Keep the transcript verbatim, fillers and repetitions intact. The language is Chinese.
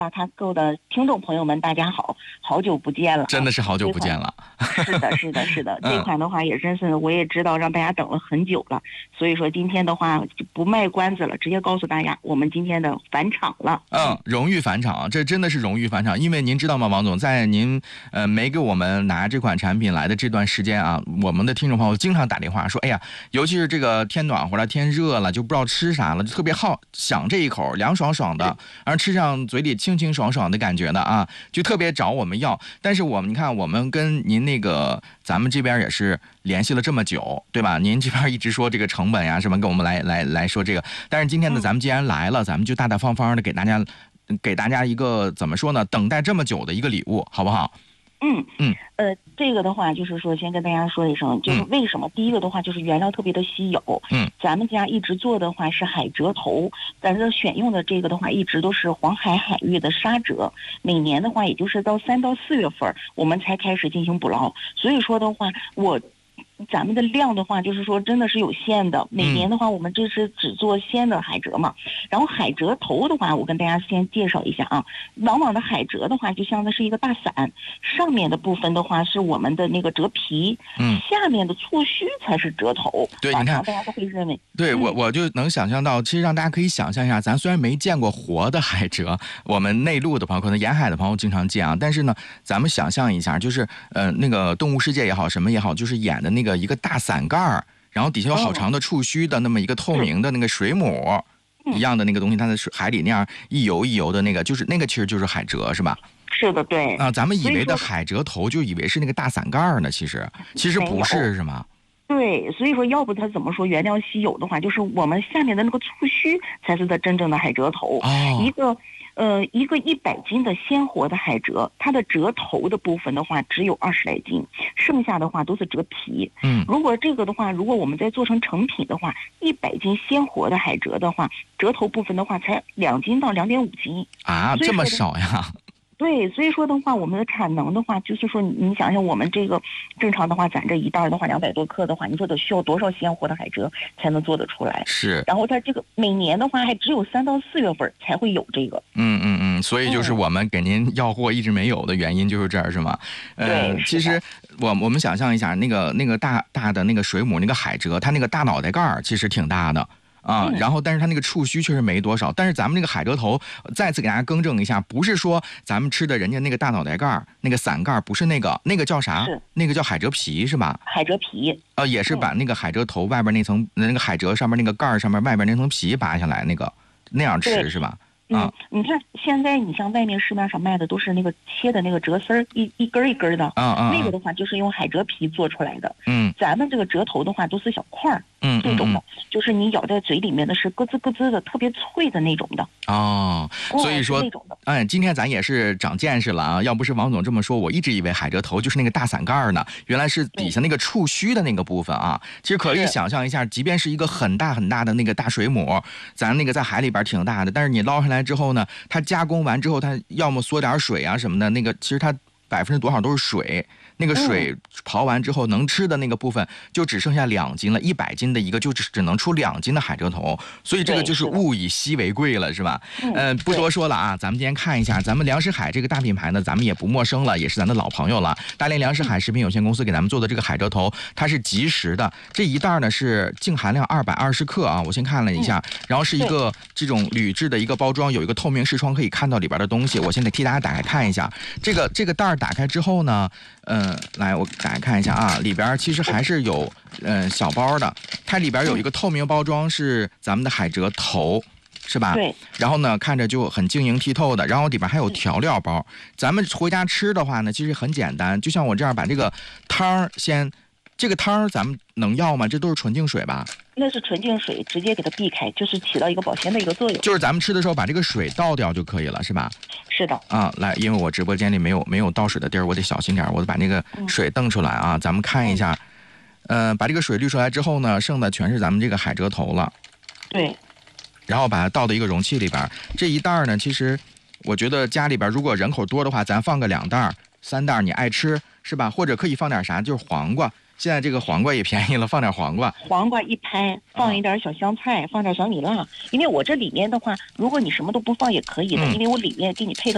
大咖购的听众朋友们，大家好，好久不见了， 真的是好久不见了。 是的，是的，是的，这款的话也真是我也知道让大家等了很久了，所以说今天的话就不卖关子了，直接告诉大家我们今天的返场了。 嗯，荣誉返场，这真的是荣誉返场，因为您知道吗，王总，在您呃没给我们拿这款产品来的这段时间啊，我们的听众朋友经常打电话说，哎呀，尤其是这个天暖和了，天热了，就不知道吃啥了，就特别好想这一口凉爽爽的，而吃上嘴里清清爽爽的感觉的啊，就特别找我们要。但是我们你看，我们跟您那个咱们这边也是联系了这么久，对吧？您这边一直说这个成本呀什么，跟我们来来来说这个。但是今天呢，咱们既然来了，咱们就大大方方的给大家给大家一个怎么说呢？等待这么久的一个礼物，好不好？ 嗯嗯，呃，这个的话就是说，先跟大家说一声，就是为什么、嗯、第一个的话就是原料特别的稀有，嗯，咱们家一直做的话是海蜇头，咱这选用的这个的话一直都是黄海海域的沙蜇，每年的话也就是到三到四月份我们才开始进行捕捞，所以说的话我。咱们的量的话，就是说真的是有限的。每年的话，我们这是只做鲜的海蜇嘛。然后海蜇头的话，我跟大家先介绍一下啊。往往的海蜇的话，就像的是一个大伞，上面的部分的话是我们的那个蜇皮，嗯，下面的触须才是蜇头。 对，你看， 大家都会认为， 对、嗯、我我就能想象到，其实让大家可以想象一下，咱虽然没见过活的海蜇，我们内陆的朋友，可能沿海的朋友经常见啊，但是呢，咱们想象一下，就是呃那个动物世界也好，什么也好，就是演的那个。一个大伞盖儿，然后底下有好长的触须的那么一个透明的那个水母一样的那个东西，它在海里那样一游一游的那个，就是那个其实就是海蜇，是吧？ 是的，对。 啊，咱们以为的海蜇头就以为是那个大伞盖儿呢，其实其实不是，是吗？ 对，所以说要不它怎么说原料稀有的话，就是我们下面的那个触须才是它真正的海蜇头。哦，一个。呃，一个一百斤的鲜活的海蜇，它的蜇头的部分的话只有二十来斤，剩下的话都是蜇皮。嗯，如果这个的话，如果我们再做成成品的话，一百斤鲜活的海蜇的话，蜇头部分的话才两斤到两点五斤啊，这么少呀？ 对，所以说的话，我们的产能的话，就是说，你想想，我们这个正常的话，咱这一袋的话，两百多克的话，你说得需要多少鲜活的海蜇才能做得出来？ 是。 然后它这个每年的话，还只有三到四月份才会有这个。 嗯嗯嗯，所以就是我们给您要货一直没有的原因就是这儿，是吗？ 呃， 其实我我们想象一下，那个那个大大的那个水母那个海蜇，它那个大脑袋盖儿其实挺大的。啊、嗯，然后但是它那个触须确实没多少，但是咱们那个海蜇头，再次给大家更正一下，不是说咱们吃的人家那个大脑袋盖那个伞盖不是那个，那个叫啥？那个叫海蜇皮是吧？ 海蜇皮， 呃，也是把那个海蜇头外边那层那个海蜇上面那个盖上面外边那层皮拔下来，那个那样吃是吧？ 嗯，你看现在你像外面市面上卖的都是那个切的那个蜇丝儿，一一根一根的，啊啊，那个的话就是用海蜇皮做出来的。嗯，咱们这个蜇头的话都是小块儿，嗯，这种的，就是你咬在嘴里面的是咯吱咯吱的，特别脆的那种的。 哦，所以说，哎，今天咱也是长见识了啊！要不是王总这么说，我一直以为海蜇头就是那个大伞盖呢，原来是底下那个触须的那个部分啊。其实可以想象一下，即便是一个很大很大的那个大水母，咱那个在海里边挺大的，但是你捞上来之后呢，它加工完之后，它要么缩点水啊什么的，那个其实它百分之多少都是水。那个水刨完之后能吃的那个部分就只剩下两斤了，一百斤的一个就只只能出两斤的海蜇头，所以这个就是物以稀为贵了，是吧？嗯、呃，不多说了啊，咱们今天看一下，咱们粮食海这个大品牌呢，咱们也不陌生了，也是咱的老朋友了。大连粮食海食品有限公司给咱们做的这个海蜇头，它是即食的，这一袋呢是净含量二百二十克啊，我先看了一下，然后是一个这种铝制的一个包装，有一个透明视窗可以看到里边的东西。我现在替大家打开看一下，这个这个袋打开之后呢，嗯、呃，来我打开看一下啊，里边其实还是有嗯、呃、小包的，它里边有一个透明包装是咱们的海蜇头。是吧？ 对。 然后呢，看着就很晶莹剔透的，然后里边还有调料包。咱们回家吃的话呢，其实很简单，就像我这样把这个汤先，这个汤咱们能要吗？这都是纯净水吧？ 那是纯净水，直接给它避开，就是起到一个保鲜的一个作用。 就是咱们吃的时候把这个水倒掉就可以了，是吧？ 是的。 啊，来，因为我直播间里没有没有倒水的地儿，我得小心点，我得把那个水瞪出来啊。咱们看一下，呃，把这个水滤出来之后呢，剩的全是咱们这个海蜇头了。 对。 然后把它倒到一个容器里边，这一袋呢，其实我觉得家里边如果人口多的话，咱放个两袋、三袋，你爱吃是吧？或者可以放点啥，就是黄瓜。现在这个黄瓜也便宜了，放点黄瓜。 黄瓜一拍，放一点小香菜，放点小米辣。因为我这里面的话，如果你什么都不放也可以的，因为我里面给你配的。